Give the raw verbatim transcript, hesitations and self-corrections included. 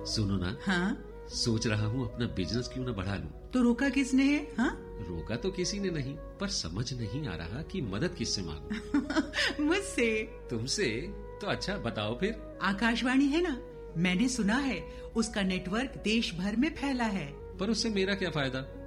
सुनो ना। हाँ? सोच रहा हूँ अपना बिजनेस क्यों ना बढ़ा लूं। तो रोका किसने है? हाँ? रोका तो किसी ने नहीं, पर समझ नहीं आ रहा कि मदद किससे मांगूं। मुझसे। तुमसे? तो अच्छा बताओ फिर। आकाशवाणी है ना, मैंने सुना है उसका नेटवर्क देश भर में फैला है। पर उससे मेरा क्या फायदा?